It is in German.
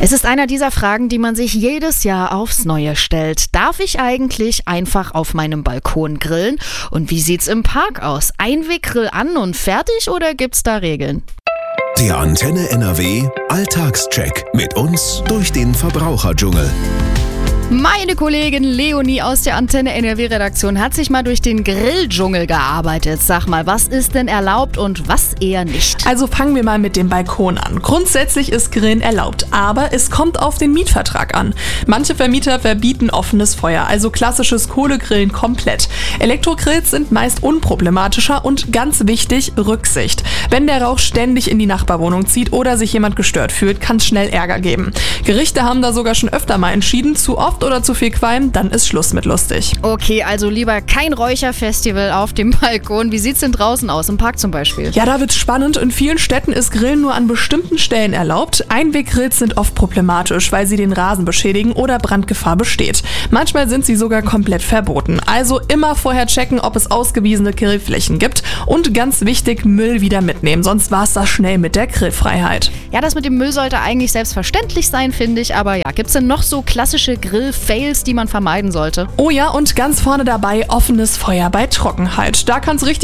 Es ist einer dieser Fragen, die man sich jedes Jahr aufs Neue stellt. Darf ich eigentlich einfach auf meinem Balkon grillen? Und wie sieht's im Park aus? Einweggrill an und fertig oder gibt's da Regeln? Der Antenne NRW Alltagscheck mit uns durch den Verbraucherdschungel. Meine Kollegin Leonie aus der Antenne NRW-Redaktion hat sich mal durch den Grilldschungel gearbeitet. Sag mal, was ist denn erlaubt und was eher nicht? Also fangen wir mal mit dem Balkon an. Grundsätzlich ist Grillen erlaubt, aber es kommt auf den Mietvertrag an. Manche Vermieter verbieten offenes Feuer, also klassisches Kohlegrillen komplett. Elektrogrills sind meist unproblematischer und ganz wichtig, Rücksicht. Wenn der Rauch ständig in die Nachbarwohnung zieht oder sich jemand gestört fühlt, kann es schnell Ärger geben. Gerichte haben da sogar schon öfter mal entschieden, zu oft oder zu viel Qualm, dann ist Schluss mit lustig. Okay, also lieber kein Räucherfestival auf dem Balkon. Wie sieht's denn draußen aus, im Park zum Beispiel? Ja, da wird's spannend. In vielen Städten ist Grillen nur an bestimmten Stellen erlaubt. Einweggrills sind oft problematisch, weil sie den Rasen beschädigen oder Brandgefahr besteht. Manchmal sind sie sogar komplett verboten. Also immer vorher checken, ob es ausgewiesene Grillflächen gibt. Und ganz wichtig, Müll wieder mitnehmen, sonst war's das schnell mit der Grillfreiheit. Ja, das mit dem Müll sollte eigentlich selbstverständlich sein, finde ich. Aber ja, gibt's denn noch so klassische Grill-Fails, die man vermeiden sollte? Oh ja, und ganz vorne dabei offenes Feuer bei Trockenheit. Da kann's richtig